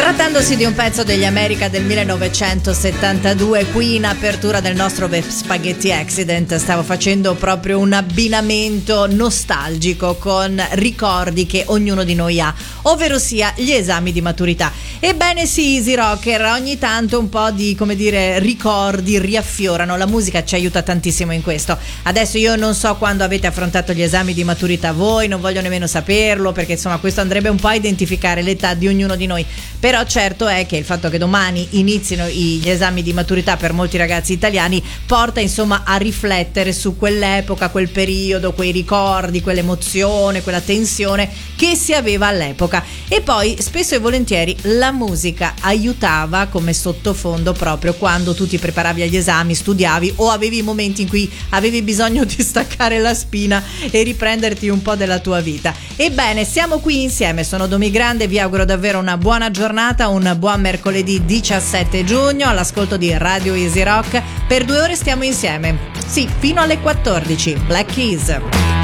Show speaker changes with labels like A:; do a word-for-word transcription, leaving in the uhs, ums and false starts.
A: Trattandosi di un pezzo degli America del millenovecentosettantadue, qui in apertura del nostro Spaghetti Accident stavo facendo proprio un abbinamento nostalgico con ricordi che ognuno di noi ha, ovvero sia gli esami di maturità. Ebbene sì, Easy Rocker, ogni tanto un po' di, come dire, ricordi riaffiorano, la musica ci aiuta tantissimo in questo. Adesso io non so quando avete affrontato gli esami di maturità voi, non voglio nemmeno saperlo, perché insomma questo andrebbe un po' a identificare l'età di ognuno di noi, però certo è che il fatto che domani inizino gli esami di maturità per molti ragazzi italiani porta insomma a riflettere su quell'epoca, quel periodo, quei ricordi, quell'emozione, quella tensione che si aveva all'epoca. E poi spesso e volentieri la musica aiutava come sottofondo proprio quando tu ti preparavi agli esami, studiavi o avevi momenti in cui avevi bisogno di staccare la spina e riprenderti un po' della tua vita. Ebbene, siamo qui insieme, sono Domi Grande, vi auguro davvero una buona giornata, un buon mercoledì diciassette giugno all'ascolto di Radio Easy Rock. Per due ore stiamo insieme, sì, fino alle quattordici. Black Keys.